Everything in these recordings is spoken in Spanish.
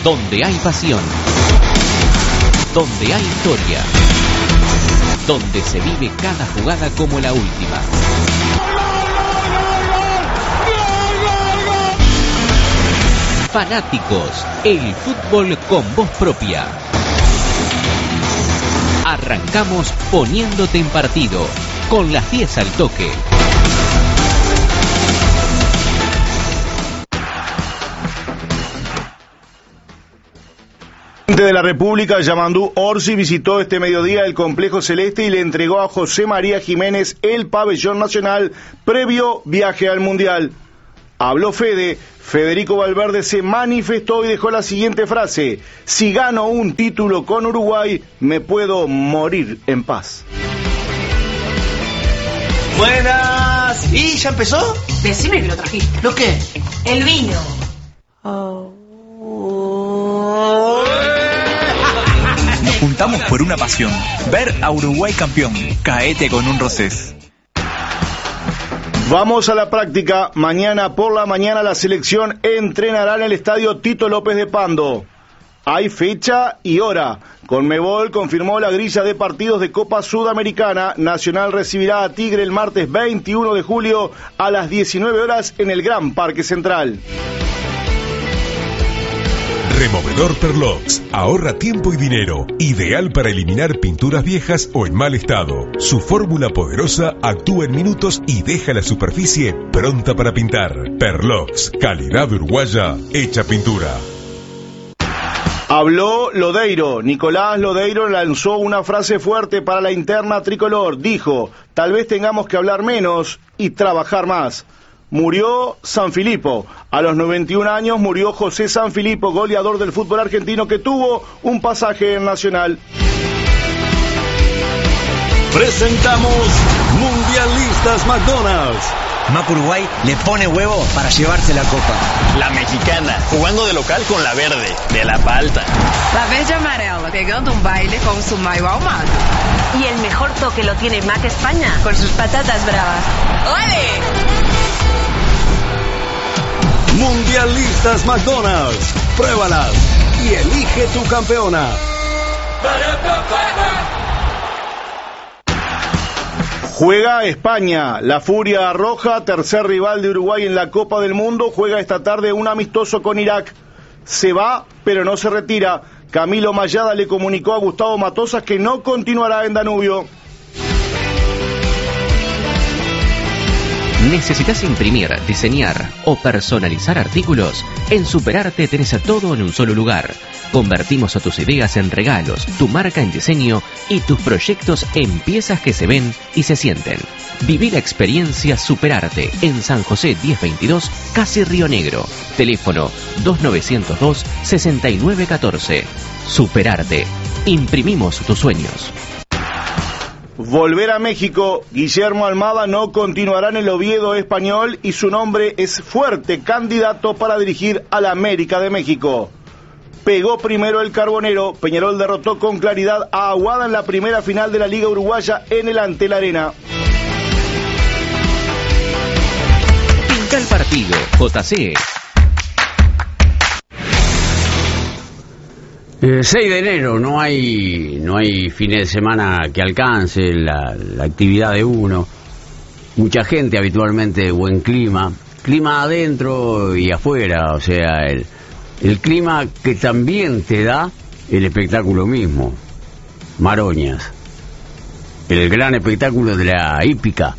Donde hay pasión, donde hay historia, donde se vive cada jugada como la última. Fanáticos, el fútbol con voz propia. Arrancamos poniéndote en partido, con las 10 al toque. De la República, Yamandú Orsi, visitó este mediodía el Complejo Celeste y le entregó a José María Jiménez el pabellón nacional previo viaje al Mundial. Habló Fede, Federico Valverde se manifestó y dejó la siguiente frase: si gano un título con Uruguay, me puedo morir en paz. Buenas. ¿Y ya empezó? Decime que lo trajiste. ¿Lo qué? El vino. Nos juntamos por una pasión: ver a Uruguay campeón. Caete con un Rosés. Vamos a la práctica. Mañana por la mañana la selección entrenará en el estadio Tito López de Pando. Hay fecha y hora. Conmebol confirmó la grilla de partidos de Copa Sudamericana. Nacional recibirá a Tigre el martes 21 de julio a las 19 horas en el Gran Parque Central. Removedor Perlox. Ahorra tiempo y dinero. Ideal para eliminar pinturas viejas o en mal estado. Su fórmula poderosa actúa en minutos y deja la superficie pronta para pintar. Perlox. Calidad uruguaya hecha pintura. Habló Lodeiro. Nicolás Lodeiro lanzó una frase fuerte para la interna tricolor. Dijo: tal vez tengamos que hablar menos y trabajar más. Murió Sanfilippo. A los 91 años murió José Sanfilippo, goleador del fútbol argentino que tuvo un pasaje en Nacional. Presentamos Mundialistas McDonald's. Mac Uruguay le pone huevo para llevarse la copa. La mexicana, jugando de local con la verde, de la palta. La verde amarela, pegando un baile con su mayo ahumado. Y el mejor toque lo tiene Mac España, con sus patatas bravas. ¡Ole! Mundialistas McDonald's. Pruébalas y elige tu campeona. Juega España. La Furia Roja, tercer rival de Uruguay en la Copa del Mundo, juega esta tarde un amistoso con Irak. Se va, pero no se retira. Camilo Mayada le comunicó a Gustavo Matosas que no continuará en Danubio. ¿Necesitas imprimir, diseñar o personalizar artículos? En Superarte tenés a todo en un solo lugar. Convertimos a tus ideas en regalos, tu marca en diseño y tus proyectos en piezas que se ven y se sienten. Viví la experiencia Superarte en San José 1022, casi Río Negro. Teléfono 2902-6914. Superarte. Imprimimos tus sueños. Volver a México. Guillermo Almada no continuará en el Oviedo español y su nombre es fuerte candidato para dirigir a la América de México. Pegó primero el Carbonero. Peñarol derrotó con claridad a Aguada en la primera final de la Liga Uruguaya en el Antel Arena. Pinta el partido, JC. 6 de enero, no hay fines de semana que alcance la actividad de uno. Mucha gente, habitualmente buen clima adentro y afuera, o sea, el clima que también te da el espectáculo mismo. Maroñas, el gran espectáculo de la hípica.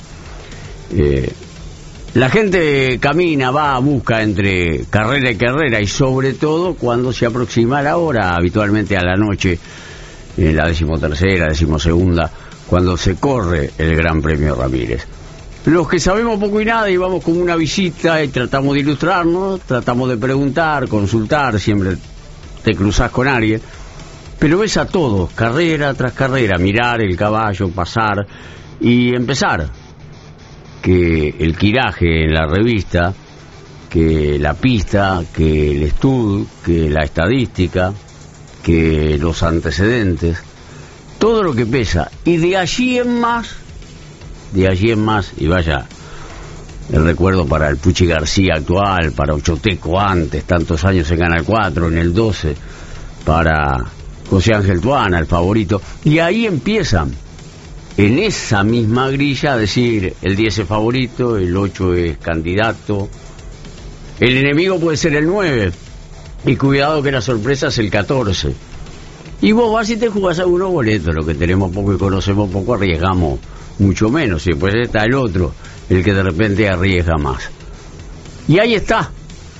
La gente camina, va, busca entre carrera y carrera, y sobre todo cuando se aproxima la hora, habitualmente a la noche, en la 13ª, 12ª, cuando se corre el Gran Premio Ramírez. Los que sabemos poco y nada y vamos con una visita y tratamos de ilustrarnos, tratamos de preguntar, consultar, siempre te cruzás con alguien, pero ves a todos, carrera tras carrera, mirar el caballo, pasar y empezar. Que el quiraje en la revista, que la pista, que el estudio, que la estadística, que los antecedentes, todo lo que pesa, y de allí en más, y vaya, el recuerdo para el Puchi García actual, para Ochoteco antes, tantos años en Canal 4, en el 12, para José Ángel Tuana, el favorito. Y ahí empiezan, en esa misma grilla, a decir, el 10 es favorito, el 8 es candidato, el enemigo puede ser el 9, y cuidado que la sorpresa es el 14. Y vos vas y te jugás a unos boletos, lo que tenemos poco y conocemos poco, arriesgamos mucho menos, y después está el otro, el que de repente arriesga más. Y ahí está,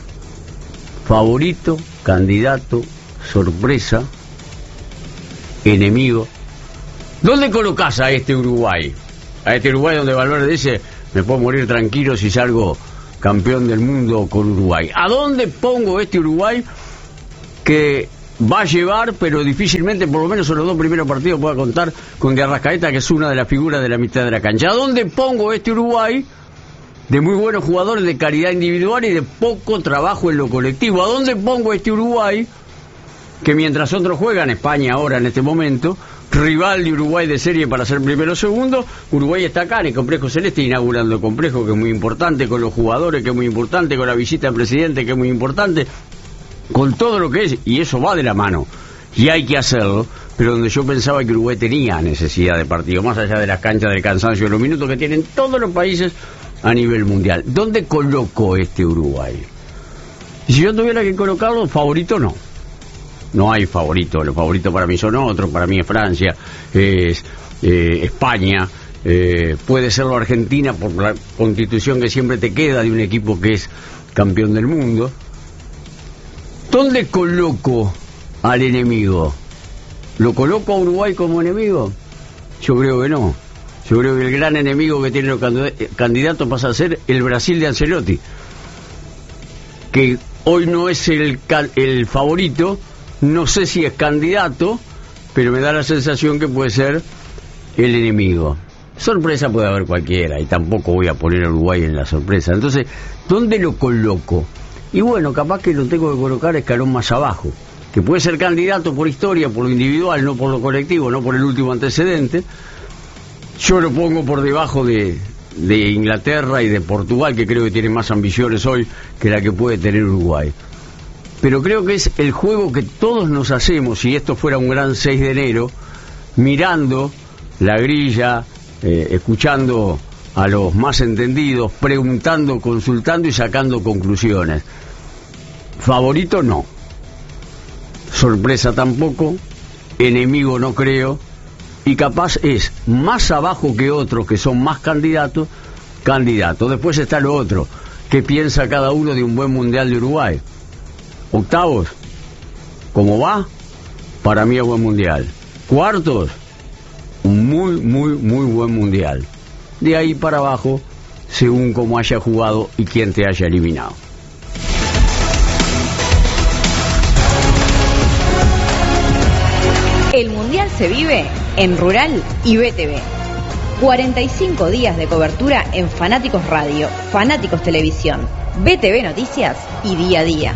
favorito, candidato, sorpresa, enemigo. ¿Dónde colocás a este Uruguay? A este Uruguay donde Valverde dice, me puedo morir tranquilo si salgo campeón del mundo con Uruguay. ¿A dónde pongo este Uruguay que va a llevar, pero difícilmente, por lo menos en los 2 primeros partidos, pueda contar con De Arrascaeta, que es una de las figuras de la mitad de la cancha? ¿A dónde pongo este Uruguay de muy buenos jugadores, de calidad individual y de poco trabajo en lo colectivo? ¿A dónde pongo este Uruguay que mientras otros juegan, España ahora en este momento, rival de Uruguay de serie para ser primero o segundo, Uruguay está acá en el Complejo Celeste inaugurando el complejo, que es muy importante, con los jugadores, que es muy importante, con la visita del presidente, que es muy importante, con todo lo que es, y eso va de la mano, y hay que hacerlo, pero donde yo pensaba que Uruguay tenía necesidad de partido, más allá de las canchas, del cansancio, de los minutos que tienen todos los países a nivel mundial. ¿Dónde coloco este Uruguay? Y si yo tuviera que colocarlo, favorito no. No hay favorito, los favoritos para mí son otros, para mí es Francia, es España, puede serlo Argentina por la constitución que siempre te queda de un equipo que es campeón del mundo. ¿Dónde coloco al enemigo? ¿Lo coloco a Uruguay como enemigo? Yo creo que no. Yo creo que el gran enemigo que tienen los candidatos pasa a ser el Brasil de Ancelotti, que hoy no es el favorito, no sé si es candidato, pero me da la sensación que puede ser el enemigo. Sorpresa puede haber cualquiera, y tampoco voy a poner a Uruguay en la sorpresa. Entonces, ¿dónde lo coloco? Y bueno, capaz que lo tengo que colocar escalón más abajo, que puede ser candidato por historia, por lo individual, no por lo colectivo, no por el último antecedente. Yo lo pongo por debajo de Inglaterra y de Portugal, que creo que tiene más ambiciones hoy que la que puede tener Uruguay. Pero creo que es el juego que todos nos hacemos, si esto fuera un gran 6 de enero, mirando la grilla, escuchando a los más entendidos, preguntando, consultando y sacando conclusiones. Favorito no, sorpresa tampoco, enemigo no creo, y capaz es más abajo que otros que son más candidatos. Después está lo otro, que piensa cada uno de un buen mundial de Uruguay. Octavos, ¿cómo va? Para mí es buen mundial. Cuartos, un muy buen mundial. De ahí para abajo, según cómo haya jugado y quién te haya eliminado. El mundial se vive en Rural y BTV. 45 días de cobertura en Fanáticos Radio, Fanáticos Televisión, BTV Noticias y Día a Día.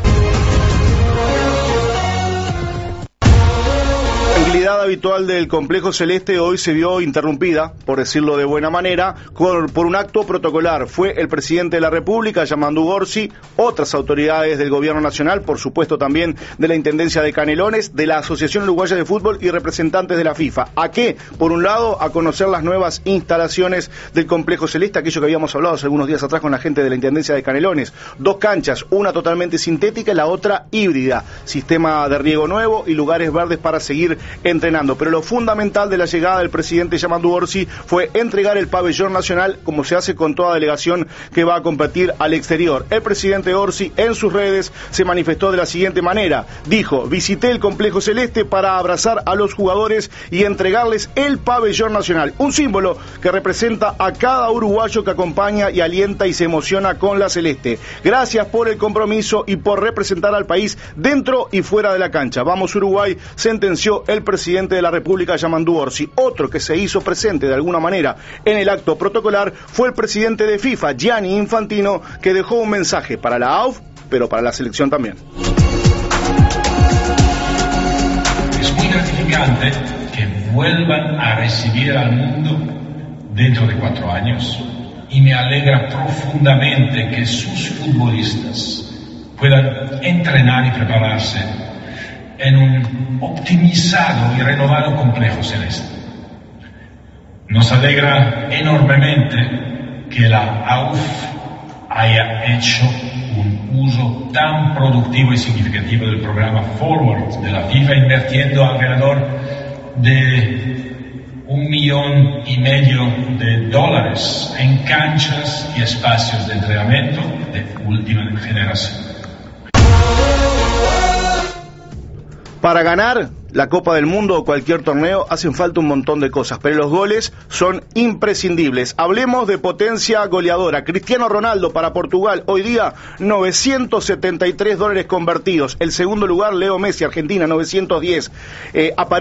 La actividad habitual del Complejo Celeste hoy se vio interrumpida, por decirlo de buena manera, por un acto protocolar. Fue el presidente de la República, Yamandu Gorsi, otras autoridades del Gobierno Nacional, por supuesto también de la Intendencia de Canelones, de la Asociación Uruguaya de Fútbol y representantes de la FIFA. ¿A qué? Por un lado, a conocer las nuevas instalaciones del Complejo Celeste, aquello que habíamos hablado hace algunos días atrás con la gente de la Intendencia de Canelones. 2 canchas, una totalmente sintética y la otra híbrida. Sistema de riego nuevo y lugares verdes para seguir entrenando. Pero lo fundamental de la llegada del presidente Yamandu Gorsi fue entregar el pabellón nacional, como se hace con toda delegación que va a competir al exterior. El presidente Gorsi en sus redes se manifestó de la siguiente manera. Dijo: visité el Complejo Celeste para abrazar a los jugadores y entregarles el pabellón nacional, un símbolo que representa a cada uruguayo que acompaña y alienta y se emociona con la celeste. Gracias por el compromiso y por representar al país dentro y fuera de la cancha. Vamos Uruguay, sentenció el presidente de la República, Yamandu Gorsi. Otro que se hizo presente de alguna manera en el acto protocolar fue el presidente de FIFA, Gianni Infantino, que dejó un mensaje para la AUF, pero para la selección también. Es muy gratificante que vuelvan a recibir al mundo dentro de 4 años y me alegra profundamente que sus futbolistas puedan entrenar y prepararse en un optimizado y renovado complejo celeste. Nos alegra enormemente que la AUF haya hecho un uso tan productivo y significativo del programa Forward de la FIFA, invirtiendo alrededor de $1,5 millones en canchas y espacios de entrenamiento de última generación. Para ganar la Copa del Mundo o cualquier torneo hacen falta un montón de cosas, pero los goles son imprescindibles. Hablemos de potencia goleadora. Cristiano Ronaldo para Portugal, hoy día $973 convertidos. El segundo lugar, Leo Messi, Argentina, 910.